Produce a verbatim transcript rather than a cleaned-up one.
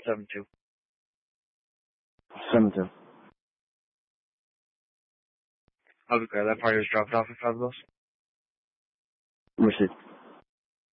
seven two. seven two. I'll be glad that party was dropped off at five of those. Received.